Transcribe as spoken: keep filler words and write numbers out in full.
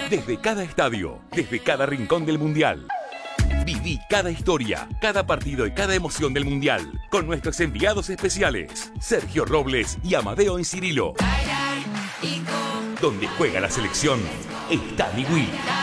Desde cada estadio, desde cada rincón del Mundial. Viví cada historia, cada partido y cada emoción del Mundial con nuestros enviados especiales, Sergio Robles y Amadeo Encirilo. Donde juega la selección, está Niwi.